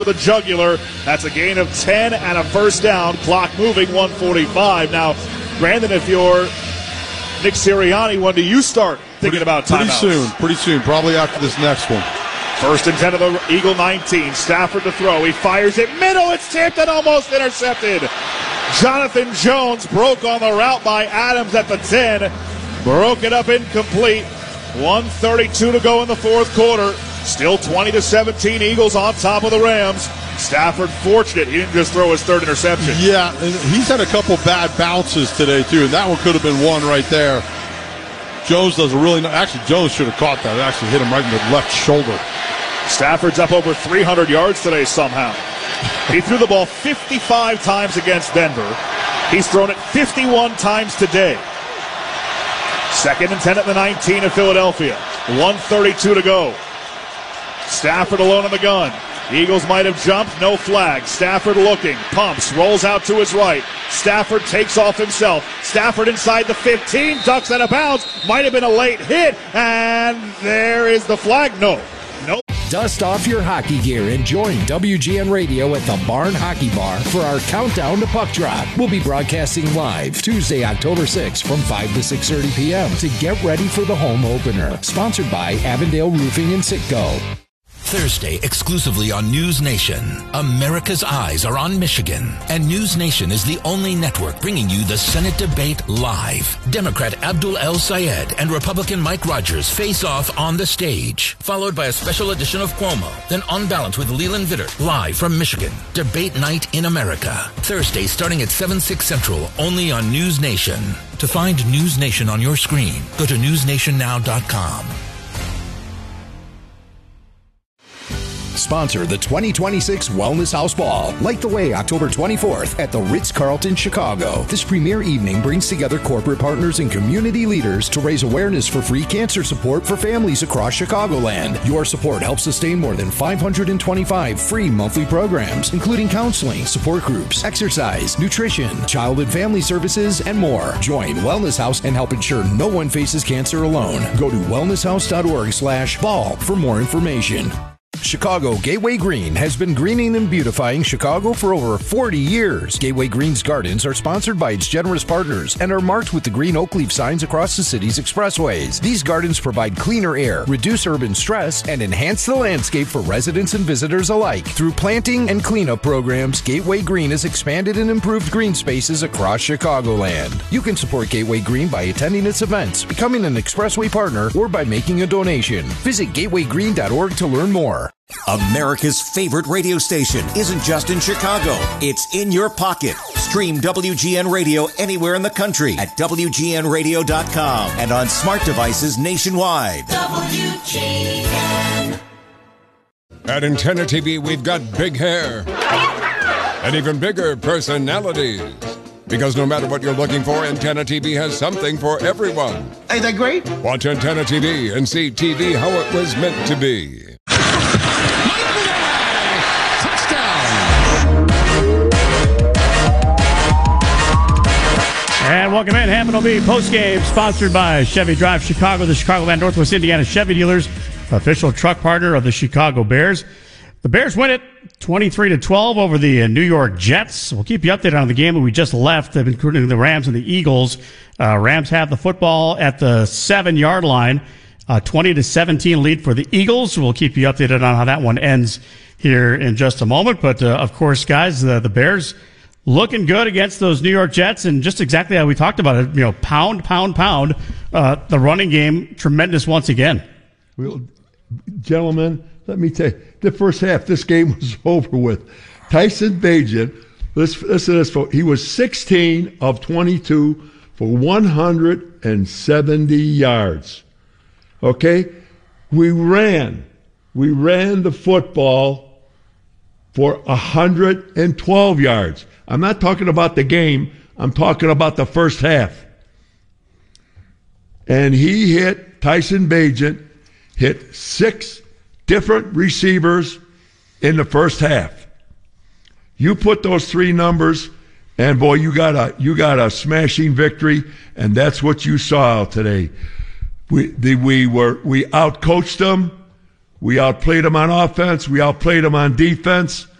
the jugular. That's a gain of 10 and a first down. Clock moving, 1:45. Now, Brandon, if you're Nick Sirianni, when do you start thinking about timeouts? Pretty soon. Probably after this next one. 1st and 10 of the Eagle 19. Stafford to throw. He fires it middle. It's tipped and almost intercepted. Jonathan Jones broke on the route by Adams at the 10. Broke it up incomplete. 1:32 to go in the fourth quarter. Still 20-17 Eagles on top of the Rams. Stafford fortunate he didn't just throw his third interception. Yeah, and he's had a couple bad bounces today too, and that one could have been one right there. Jones does a really actually Jones should have caught that. It actually hit him right in the left shoulder. Stafford's up over 300 yards today somehow. He threw the ball 55 times against Denver. He's thrown it 51 times today. 2nd and 10 at the 19 of Philadelphia. 1:32 to go. Stafford alone in the gun. The Eagles might have jumped, no flag. Stafford looking, pumps, rolls out to his right. Stafford takes off himself. Stafford inside the 15, ducks out of bounds. Might have been a late hit, and there is the flag. No. Dust off your hockey gear and join WGN Radio at the Barn Hockey Bar for our countdown to puck drop. We'll be broadcasting live Tuesday, October 6th from 5 to 6:30 p.m. to get ready for the home opener. Sponsored by Avondale Roofing and Citgo. Thursday, exclusively on News Nation. America's eyes are on Michigan, and News Nation is the only network bringing you the Senate debate live. Democrat Abdul El Sayed and Republican Mike Rogers face off on the stage, followed by a special edition of Cuomo, then On Balance with Leland Vittert, live from Michigan. Debate night in America. Thursday, starting at 7/6 Central, only on News Nation. To find News Nation on your screen, go to newsnationnow.com. Sponsor the 2026 Wellness House Ball. Light the way October 24th at the Ritz-Carlton, Chicago. This premier evening brings together corporate partners and community leaders to raise awareness for free cancer support for families across Chicagoland. Your support helps sustain more than 525 free monthly programs, including counseling, support groups, exercise, nutrition, child and family services, and more. Join Wellness House and help ensure no one faces cancer alone. Go to wellnesshouse.org/ball for more information. Chicago Gateway Green has been greening and beautifying Chicago for over 40 years. Gateway Green's gardens are sponsored by its generous partners and are marked with the green oak leaf signs across the city's expressways. These gardens provide cleaner air, reduce urban stress, and enhance the landscape for residents and visitors alike. Through planting and cleanup programs, Gateway Green has expanded and improved green spaces across Chicagoland. You can support Gateway Green by attending its events, becoming an expressway partner, or by making a donation. Visit gatewaygreen.org to learn more. America's favorite radio station isn't just in Chicago. It's in your pocket. Stream WGN Radio anywhere in the country at WGNradio.com and on smart devices nationwide. WGN. At Antenna TV, we've got big hair and even bigger personalities. Because no matter what you're looking for, Antenna TV has something for everyone. Ain't that great? Watch Antenna TV and see TV how it was meant to be. And welcome in, Hammond OB postgame, sponsored by Chevy Drive Chicago, the Chicagoland Northwest Indiana Chevy dealers, official truck partner of the Chicago Bears. The Bears win it 23-12 over the New York Jets. We'll keep you updated on the game that we just left, including the Rams and the Eagles. Rams have the football at the 7-yard line, 20-17 lead for the Eagles. We'll keep you updated on how that one ends here in just a moment. But of course, guys, the Bears looking good against those New York Jets, and just exactly how we talked about it, pound. The running game, tremendous once again. Well, gentlemen, let me tell you, the first half, this game was over with. Tyson Bagent, listen to this, folks. He was 16 of 22 for 170 yards. Okay? We ran the football for 112 yards. I'm not talking about the game. I'm talking about the first half. And Tyson Bagent hit 6 different receivers in the first half. You put those 3 numbers, and boy, you got a smashing victory, and that's what you saw today. We outcoached them. We outplayed them on offense. We outplayed them on defense.